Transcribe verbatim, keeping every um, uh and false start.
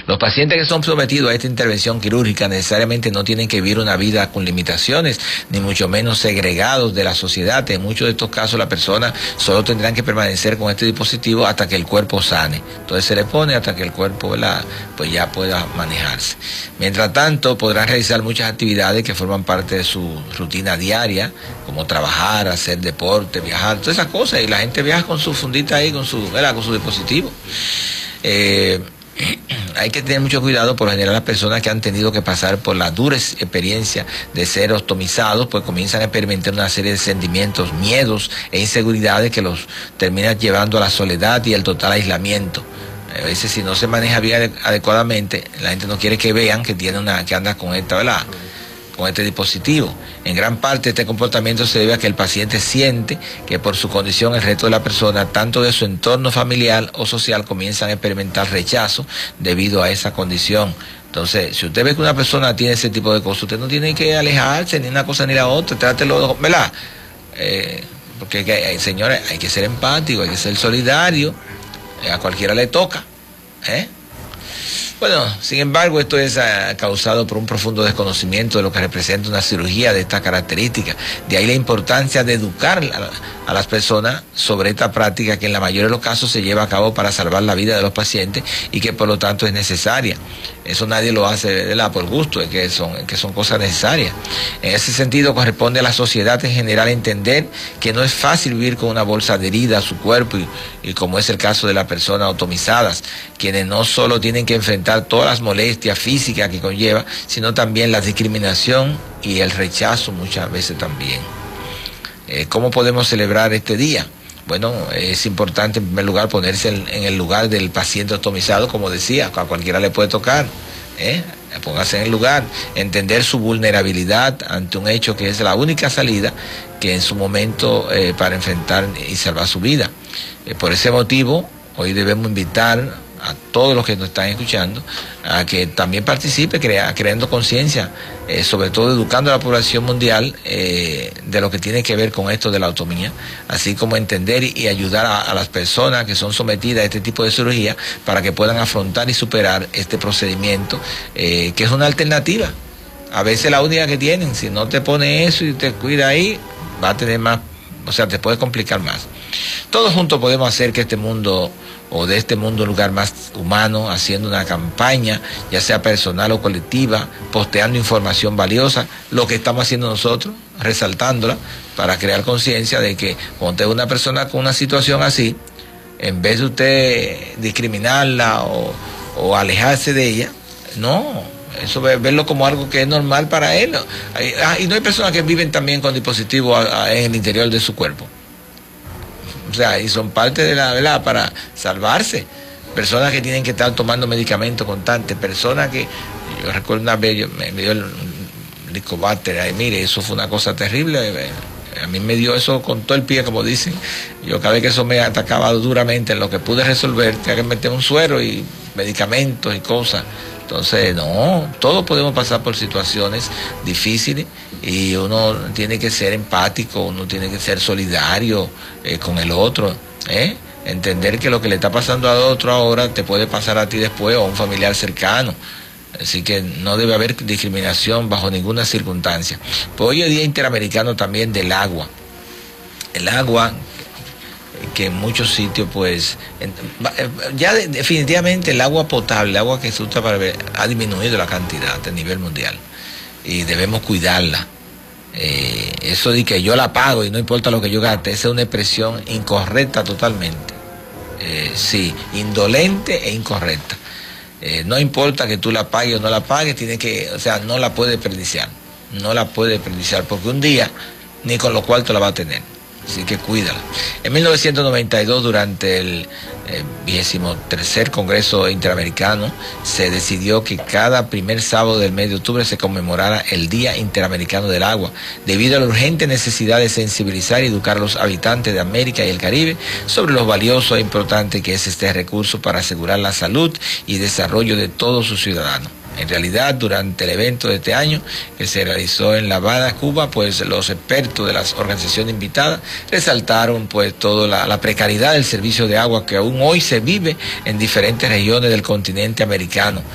Los pacientes que son sometidos a esta intervención quirúrgica necesariamente no tienen que vivir una vida con limitaciones, ni mucho menos segregados de la sociedad. En muchos de estos casos las personas solo tendrán que permanecer con este dispositivo hasta que el cuerpo sane. Entonces se le pone hasta que el cuerpo, ¿verdad?, pues ya pueda manejarse. Mientras tanto, podrán realizar muchas actividades que forman parte de su rutina diaria, como trabajar, hacer deporte, viajar, todas esas cosas. Y la gente viaja con su fundita ahí, con su, ¿verdad?, con su dispositivo. Eh, hay que tener mucho cuidado. Por lo general, las personas que han tenido que pasar por la dura experiencia de ser ostomizados, pues comienzan a experimentar una serie de sentimientos, miedos e inseguridades que los terminan llevando a la soledad y el total aislamiento. A veces, si no se maneja bien adecuadamente, la gente no quiere que vean que tiene una, que anda con esta, ¿verdad?, con este dispositivo. En gran parte este comportamiento se debe a que el paciente siente que por su condición el resto de la persona, tanto de su entorno familiar o social, comienzan a experimentar rechazo debido a esa condición. Entonces, si usted ve que una persona tiene ese tipo de cosas, usted no tiene que alejarse ni una cosa ni la otra, trátelo, ¿verdad? Eh, porque, hay, señores, hay que ser empático, hay que ser solidario, eh, a cualquiera le toca, ¿eh? Bueno, sin embargo, esto es uh, causado por un profundo desconocimiento de lo que representa una cirugía de esta característica. De ahí la importancia de educar a, a las personas sobre esta práctica que en la mayoría de los casos se lleva a cabo para salvar la vida de los pacientes y que por lo tanto es necesaria. Eso nadie lo hace, ¿verdad?, por gusto, es que son, es que son cosas necesarias. En ese sentido, corresponde a la sociedad en general entender que no es fácil vivir con una bolsa adherida a su cuerpo y, y como es el caso de las personas otomizadas, quienes no solo tienen que enfrentar todas las molestias físicas que conlleva, sino también la discriminación y el rechazo muchas veces también. Eh, ¿Cómo podemos celebrar este día? Bueno, es importante en primer lugar ponerse en, en el lugar del paciente otomizado, como decía, a cualquiera le puede tocar, ¿eh? Póngase en el lugar, entender su vulnerabilidad ante un hecho que es la única salida que en su momento eh, para enfrentar y salvar su vida. Eh, por ese motivo, hoy debemos invitar a todos los que nos están escuchando a que también participe crea, creando conciencia, eh, sobre todo educando a la población mundial eh, de lo que tiene que ver con esto de la otomía, así como entender y, y ayudar a, a las personas que son sometidas a este tipo de cirugía para que puedan afrontar y superar este procedimiento, eh, que es una alternativa, a veces la única que tienen. Si no te pone eso y te cuida ahí, va a tener más, o sea, te puede complicar más. Todos juntos podemos hacer que este mundo, o de este mundo un lugar más humano, haciendo una campaña, ya sea personal o colectiva, posteando información valiosa, lo que estamos haciendo nosotros, resaltándola, para crear conciencia de que cuando usted ve una persona con una situación así, en vez de usted discriminarla o, o alejarse de ella, no, eso verlo como algo que es normal para él. Y no hay personas que viven también con dispositivos en el interior de su cuerpo. O sea, y son parte de la verdad para salvarse. Personas que tienen que estar tomando medicamentos constantes, personas que, yo recuerdo una vez, yo, me, me dio el Helicobacter, ahí mire, eso fue una cosa terrible. A mí me dio eso con todo el pie, como dicen. Yo cada vez que eso me atacaba duramente, en lo que pude resolver, tenía que meter un suero y medicamentos y cosas. Entonces, no, todos podemos pasar por situaciones difíciles y uno tiene que ser empático, uno tiene que ser solidario eh, con el otro, ¿eh? Entender que lo que le está pasando a otro ahora te puede pasar a ti después o a un familiar cercano. Así que no debe haber discriminación bajo ninguna circunstancia. Pues hoy es Día Interamericano también del agua. El agua, que en muchos sitios, pues, ya definitivamente el agua potable, el agua que se usa para beber, ha disminuido la cantidad a nivel mundial. Y debemos cuidarla. Eh, eso de que yo la pago y no importa lo que yo gaste, esa es una expresión incorrecta totalmente. Eh, sí, indolente e incorrecta. Eh, no importa que tú la pagues o no la pagues, tiene que, o sea, no la puedes desperdiciar, no la puedes desperdiciar, porque un día ni con lo cual tú la vas a tener, así que cuídala. En mil novecientos noventa y dos, durante el vigésimo tercer Congreso Interamericano, se decidió que cada primer sábado del mes de octubre se conmemorara el Día Interamericano del Agua, debido a la urgente necesidad de sensibilizar y educar a los habitantes de América y el Caribe sobre lo valioso e importante que es este recurso para asegurar la salud y desarrollo de todos sus ciudadanos. En realidad, durante el evento de este año, que se realizó en La Habana, Cuba, pues los expertos de las organizaciones invitadas resaltaron pues toda la, la precariedad del servicio de agua que aún hoy se vive en diferentes regiones del continente americano.